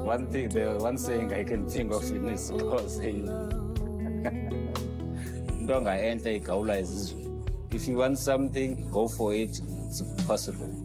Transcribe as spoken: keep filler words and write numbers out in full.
one thing, the one saying I can think of in is called saying, "Don't enter igawula izizwe." If you want something, go for it. It's possible.